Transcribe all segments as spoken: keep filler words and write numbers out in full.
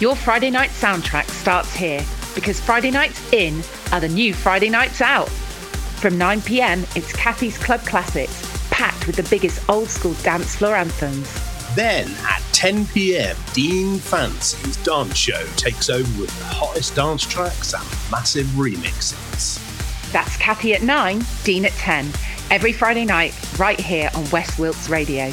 Your Friday night soundtrack starts here, because Friday nights in are the new Friday nights out. From nine p.m, it's Kathy's Club Classics, packed with the biggest old school dance floor anthems. Then at ten p.m, Dean Fancy's dance show takes over with the hottest dance tracks and massive remixes. That's Kathy at nine, Dean at ten. Every Friday night, right here on West Wilts Radio.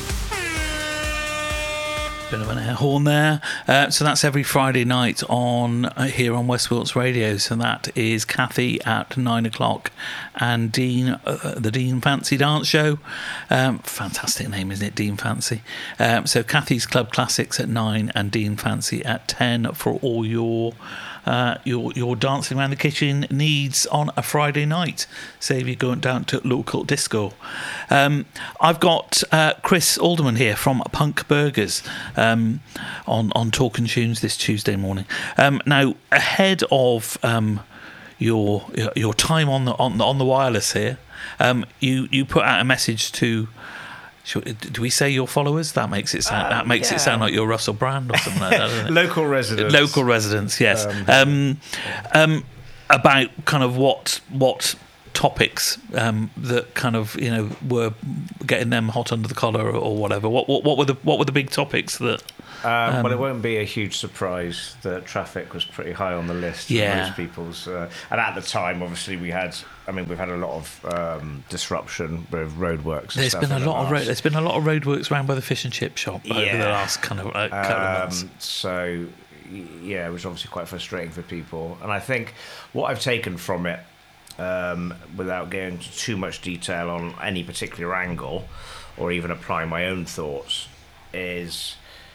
Bit of an air horn there. Uh, so that's every Friday night on uh, here on West Wilts Radio. So that is Kathy at nine o'clock and Dean, uh, the Dean Fancy Dance Show. Um, fantastic name, isn't it? Dean Fancy. Um, so Kathy's Club Classics at nine and Dean Fancy at ten for all your uh, your your dancing around the kitchen needs on a Friday night. Say if you're going down to local disco. Um, I've got uh, Chris Alderman here from Punk Burgers. Um, on on Talking Tunes this Tuesday morning. Um, now, ahead of um, your your time on the on the, on the wireless here, um, you you put out a message to. Should, do we say your followers? That makes it sound. Um, that makes yeah. it sound like you're Russell Brand or something like that, doesn't it? Local residents. Local residents. Yes. Um, um, um, about kind of what what. topics um, that kind of you know were getting them hot under the collar or, or whatever. What, what what were the what were the big topics that? Um, um, well, it won't be a huge surprise that traffic was pretty high on the list. Yeah. For most people's, uh, and at the time, obviously, we had. I mean, we've had a lot of um, disruption with roadworks. There's been a lot of road, there's been a lot of roadworks around by the fish and chip shop yeah. over the last kind of uh, couple um, of months. So, yeah, it was obviously quite frustrating for people, and I think what I've taken from it. Um, without going into too much detail on any particular angle or even applying my own thoughts, is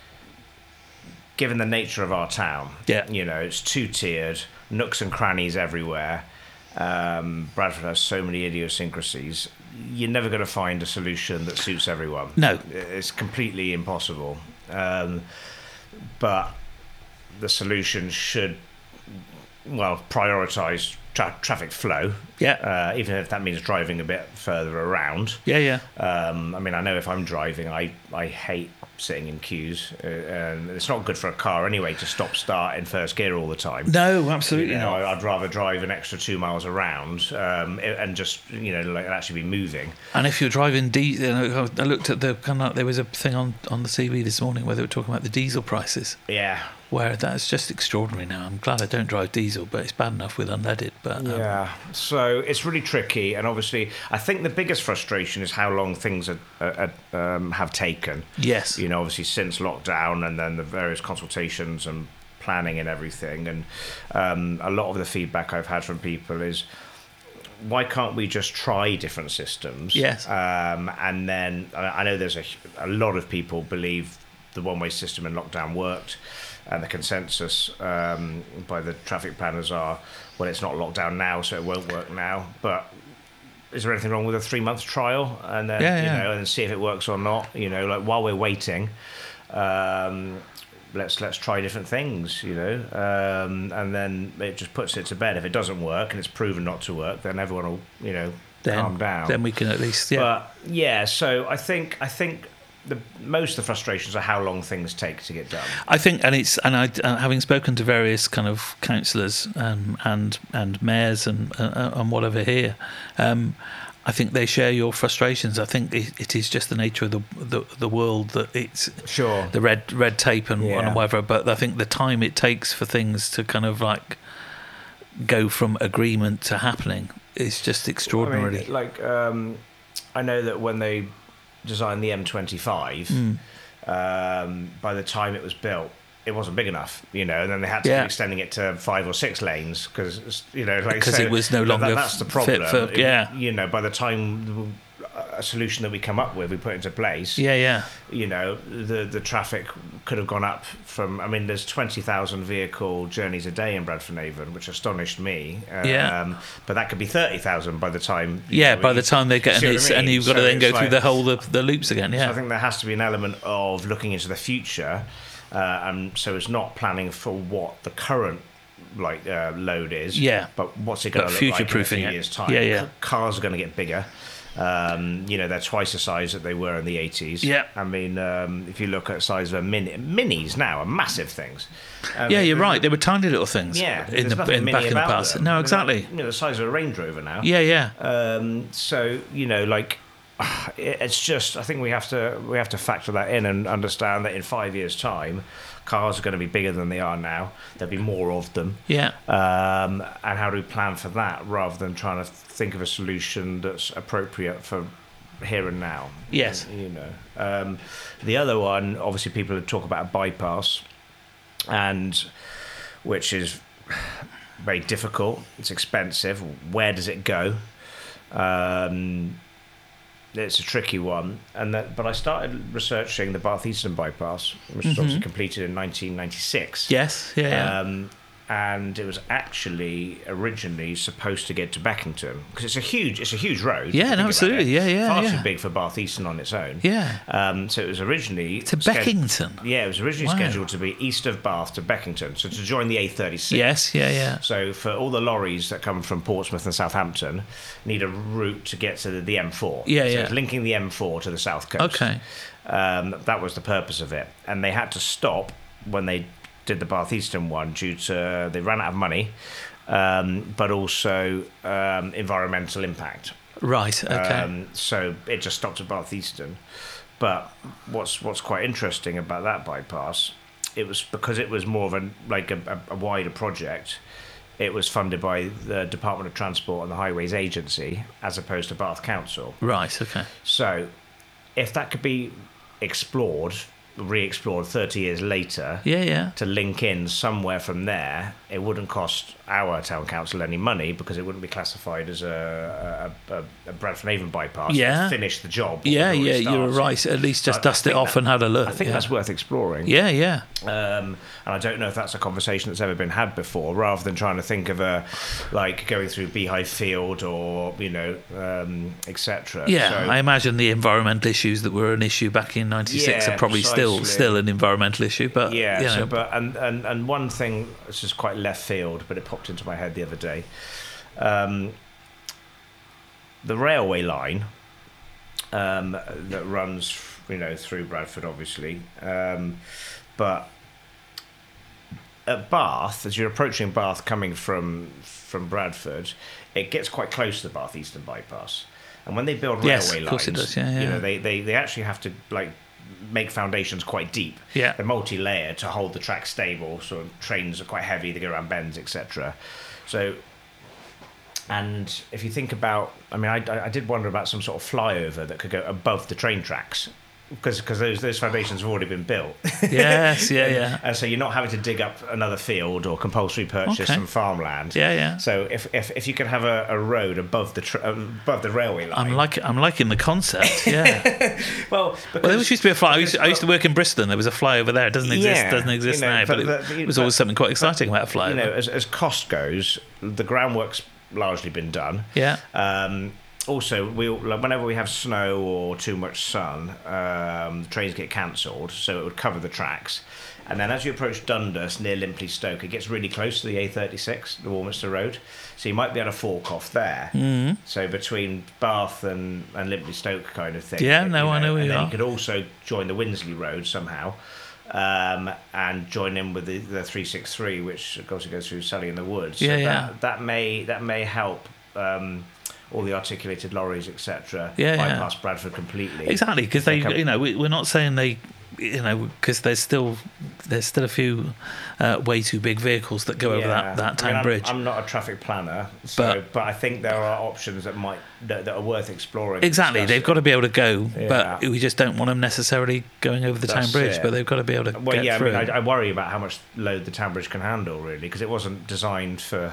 given the nature of our town, yeah. you know, it's two-tiered, nooks and crannies everywhere. Um, Bradford has so many idiosyncrasies. You're never going to find a solution that suits everyone. No. It's completely impossible. Um, but the solution should, well, prioritise Tra- traffic flow, yeah. Uh, even if that means driving a bit further around. Yeah, yeah. Um, I mean, I know if I'm driving, I, I hate sitting in queues, uh, and it's not good for a car anyway to stop start in first gear all the time. No, absolutely you know, not. I'd rather drive an extra two miles around um, and just you know like actually be moving. And if you're driving diesel, you know, I looked at the kind of there was a thing on on the T V this morning where they were talking about the diesel prices. Yeah. Where that's just extraordinary now. I'm glad I don't drive diesel, but it's bad enough with unleaded. But um, yeah, so it's really tricky, and obviously, I think the biggest frustration is how long things are, are, um, have taken. Yes, you know, obviously since lockdown, and then the various consultations and planning and everything, and um, a lot of the feedback I've had from people is, why can't we just try different systems? Yes, um, and then I know there's a, a lot of people believe the one-way system in lockdown worked. And the consensus um, by the traffic planners are, well, it's not locked down now, so it won't work now. But is there anything wrong with a three-month trial, and then yeah, you yeah. know, and see if it works or not? You know, like while we're waiting, um, let's let's try different things. You know, um, and then it just puts it to bed. If it doesn't work and it's proven not to work, then everyone will, you know, then, calm down. Then we can at least, yeah. But yeah, so I think I think. The, most of the frustrations are how long things take to get done. I think, and it's and I, uh, having spoken to various kind of councillors um, and and mayors and uh, and whatever here, um, I think they share your frustrations. I think it, it is just the nature of the, the the world that it's sure the red red tape and, yeah. and whatever. But I think the time it takes for things to kind of like go from agreement to happening is just extraordinary. I mean, like um, I know that when they designed the M twenty-five, mm. um, by the time it was built, it wasn't big enough, you know, and then they had to yeah. keep extending it to five or six lanes because, you know, like because so, it was no longer that, that's the problem. Fit for, yeah, it, you know, by the time a solution that we come up with, we put into place. Yeah, yeah. You know, the the traffic could have gone up from. I mean, there's twenty thousand vehicle journeys a day in Bradford-on-Avon, which astonished me. Um, yeah. But that could be thirty thousand by the time. Yeah, know, by the time they get, and, it's, I mean? and you've got so to then go like, through the whole the, the loops again. Yeah. So I think there has to be an element of looking into the future, uh, and so it's not planning for what the current. Like uh, load is, yeah, but what's it going to look like in a few years' time? Yeah, yeah. Cars are going to get bigger. Um, you know, they're twice the size that they were in the eighties. Yeah. I mean, um, if you look at the size of a mini, minis now are massive things. Um, yeah, you're right. They were tiny little things. Yeah, in there's the, nothing in, mini back in the about past. them. No, They're exactly. like, you know, the size of a Range Rover now. Yeah, yeah. Um, so you know, like, it's just, I think we have to we have to factor that in and understand that in five years' time, cars are going to be bigger than they are now. There'll be more of them. Yeah. Um, and how do we plan for that rather than trying to think of a solution that's appropriate for here and now? Yes. You know. Um, the other one, obviously, people talk about a bypass, and which is very difficult. It's expensive. Where does it go? Um, it's a tricky one, and that, but I started researching the Bath Eastern bypass, which was Mm-hmm. obviously completed in nineteen ninety-six. Yes, yeah, yeah. Um, and it was actually originally supposed to get to Beckington because it's a huge, it's a huge road. Yeah, if you no, think about absolutely. it. Yeah, yeah, Far yeah. too big for Bath Eastern on its own. Yeah. Um, so it was originally To sched- Beckington? Yeah, it was originally Wow. scheduled to be east of Bath to Beckington, so to join the A thirty-six. Yes, yeah, yeah. So for all the lorries that come from Portsmouth and Southampton, need a route to get to the, the M four. Yeah, so yeah. it's linking the M four to the south coast. Okay. Um, that was the purpose of it, and they had to stop when they did the Bath Eastern one due to they ran out of money, um, but also um, environmental impact. Right, okay. Um, so it just stopped at Bath Eastern. But what's what's quite interesting about that bypass, it was because it was more of a like a, a, a wider project. It was funded by the Department of Transport and the Highways Agency as opposed to Bath Council. Right, okay. So, if that could be explored, re-explored thirty years later, Yeah, yeah. to link in somewhere from there, it wouldn't cost our town council any money because it wouldn't be classified as a, a, a, a Bradford Avon bypass. Yeah. To finish the job. what Yeah, we've already yeah, you're started. right. At least just I- I dust it think off that- and have a look. I think yeah. that's worth exploring. Yeah, yeah. Um, and I don't know if that's a conversation that's ever been had before, rather than trying to think of a, like, going through Beehive Field or, you know, um, et cetera. Yeah, So- I imagine the environmental issues that were an issue back in ninety-six Yeah, are probably still precisely. still an environmental issue. But Yeah, you know, so, but and, and, and one thing, this is quite left field, but it popped into my head the other day. Um, the railway line um, that runs, you know, through Bradford, obviously, um, but at Bath, as you're approaching Bath, coming from from Bradford, it gets quite close to the Bath Eastern bypass. And when they build Yes, railway of course it lines, does, yeah, you yeah. know, they, they, they actually have to like make foundations quite deep. Yeah. They're multi-layer to hold the track stable. So trains are quite heavy; they go around bends, et cetera. So, and if you think about, I mean, I, I did wonder about some sort of flyover that could go above the train tracks. Because because those those foundations have already been built. yes, yeah, yeah, And so you're not having to dig up another field or compulsory purchase Okay. some farmland. yeah, yeah. So if, if, if you could have a, a road above the tr- above the railway line. I'm like I'm liking the concept. Yeah. well, because, Well, there was used to be a fly. I used to, I used to work in Bristol, and there was a flyover there. It doesn't exist. Yeah, doesn't exist you know, now. but But, it, the- it was but- always something quite exciting about a flyover. you know, as, as cost goes, the groundwork's largely been done. yeah. Um, also, we like, whenever we have snow or too much sun, um, the trains get cancelled, so it would cover the tracks. And then as you approach Dundas near Limpley Stoke, it gets really close to the A thirty-six, the Warminster Road. So you might be able to fork off there. Mm-hmm. So between Bath and, and Limpley Stoke kind of thing. Yeah, you no, I know where And you then are. you could also join the Winsley Road somehow. Um, and join in with the, the three sixty-three, which of course goes through Surrey in the Woods. Yeah, so yeah. That, that may that may help um, all the articulated lorries, et cetera, Yeah, yeah. bypass Bradford completely. Exactly, because they, Pick up- you know, we, we're not saying they, you know, because there's still there's still a few uh, way too big vehicles that go over that, that I town mean, I'm- bridge. I'm, not a traffic planner, so, But- but I think there are options that might that, that are worth exploring. and Exactly, they've got to be able to go, but Yeah. we just don't want them necessarily going over the That's town bridge. it. But they've got to be able to Well, get yeah, through. I mean, I, I worry about how much load the town bridge can handle, really, because it wasn't designed for.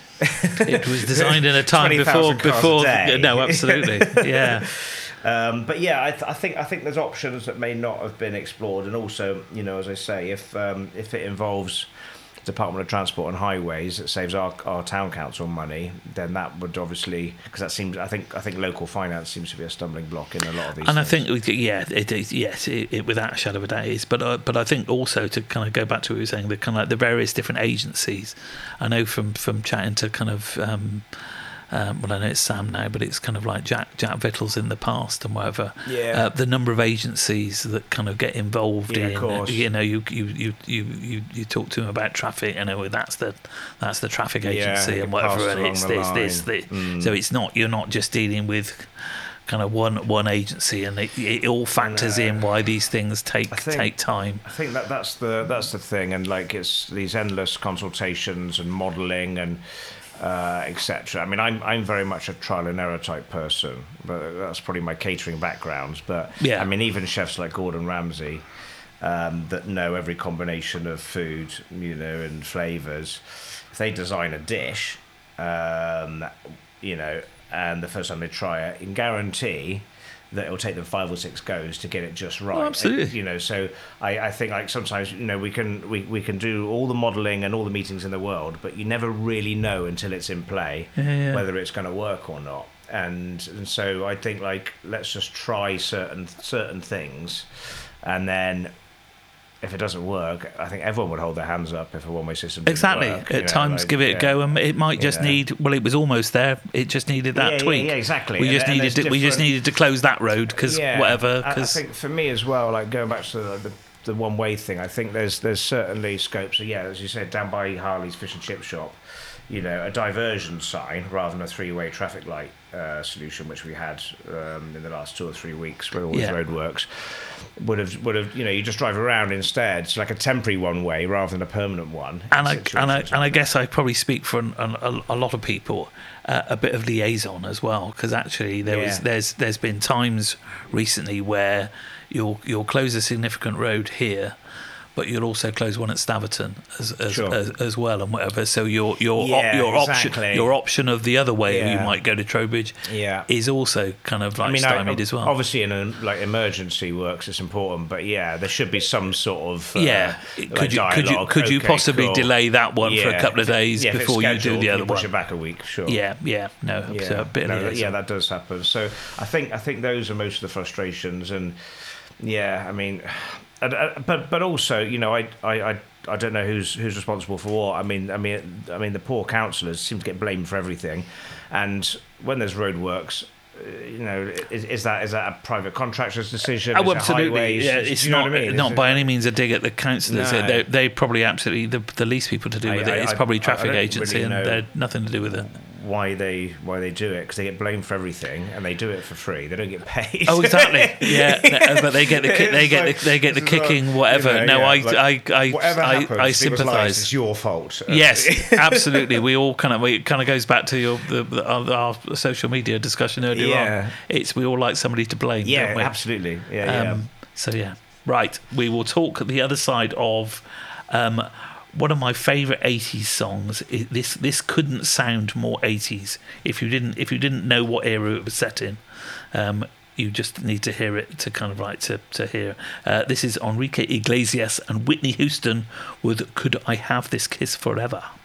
It was designed in a time before twenty thousand cars a before. day. No, absolutely, yeah. Um, but yeah, I, th- I think I think there's options that may not have been explored, and also, you know, as I say, if um, if it involves Department of Transport and Highways, it saves our, our town council money, then that would obviously, because that seems, I think I think local finance seems to be a stumbling block in a lot of these. And I things. think, yeah, it is. Yes, it, it, without a shadow of a doubt, it is. But uh, but I think also to kind of go back to what you were saying, the kind of like the various different agencies. I know from from chatting to kind of. Um, Um, well, I know it's Sam now, but it's kind of like Jack Jack Vittles in the past and whatever. Yeah. Uh, the number of agencies that kind of get involved Yeah, in, of course. you know, you you, you, you, you you talk to them about traffic, and oh, that's the that's the traffic Yeah, agency it and gets whatever, passed and it's along this the this line. this. Mm. So it's not you're not just dealing with kind of one one agency, and it, it all factors No. in why these things take I think- take time. I think that that's the that's the thing, and like it's these endless consultations and modelling and uh, et cetera. I mean, I'm I'm very much a trial and error type person, but that's probably my catering background. But Yeah. I mean, even chefs like Gordon Ramsay um, that know every combination of food, you know, and flavours. If they design a dish, um, you know, and the first time they try it, you can guarantee that it'll take them five or six goes to get it just right. Oh, absolutely. You know, so I, I think like sometimes, you know, we can we, we can do all the modelling and all the meetings in the world, but you never really know until it's in play Yeah, yeah. whether it's going to work or not. And and so I think like let's just try certain certain things, and then if it doesn't work, I think everyone would hold their hands up if a one-way system didn't Exactly. work, you At know, times, like, give it yeah. a go, and it might just Yeah. need. Well, it was almost there. It just needed that Yeah, yeah, tweak. yeah, exactly. We And- just and needed there's to. We just different- needed to close that road because Yeah. whatever. I- I Because think for me as well, like going back to the, the, the one-way thing, I think there's there's certainly scope. So yeah, as you said, down by Harley's fish and chip shop, you know, a diversion sign rather than a three-way traffic light uh, solution, which we had um, in the last two or three weeks with all these Yeah. roadworks, would have would have you know you just drive around instead. It's like a temporary one-way rather than a permanent one. and I in and I situations and I like guess I probably speak for an, an, a, a lot of people. Uh, a bit of liaison as well, because actually there was Yeah. there's there's been times recently where you'll you'll close a significant road here, but you'll also close one at Staverton as as, Sure. as, as well, and whatever. So your your op- Yeah, your option exactly. your option of the other way you Yeah. might go to Trowbridge Yeah. is also kind of like I mean, stymied I, as well. obviously in a, like emergency works, it's important, but yeah, there should be some sort of uh, Yeah, like could you could you dialogue. could you Okay, possibly cool. delay that one for a Yeah. couple of days Yeah, if it's before you do scheduled, the other push one? it back a week, sure. Yeah, yeah, no, so a bit of no, liaison. yeah, that does happen. So I think I think those are most of the frustrations, and yeah, I mean, and, uh, but but also, you know, I I. I I don't know who's who's responsible for what. I mean, I mean, I mean, the poor councillors seem to get blamed for everything, and when there's roadworks, uh, you know, is, is that is that a private contractor's decision? Oh, Is it absolutely. highways? Yeah, Do it's you know not what I mean? not Is by it- any means a dig at the councillors. No. They they probably absolutely the, the least people to do I- with I- it. It's I- probably I traffic don't agency, really and know. they're nothing to do with it. why they why they do it, because they get blamed for everything and they do it for free. They don't get paid. Oh, exactly. Yeah, no, but they get the ki- they It's get like- the, they get the it's like, kicking, whatever. you know, no, yeah, I, like, I I whatever I, happens, I people's lives, sympathise. it's your fault. Yes, absolutely. We all kind of it kind of goes back to your the, the, our, our social media discussion earlier Yeah. on. It's we all like somebody to blame. Yeah, don't we? absolutely. Yeah, yeah. Um, so yeah, right. We will talk the other side of um, one of my favourite eighties songs. It, this this couldn't sound more eighties if you didn't if you didn't know what era it was set in. Um, you just need to hear it to kind of like to to hear. Uh, this is Enrique Iglesias and Whitney Houston with "Could I Have This Kiss Forever."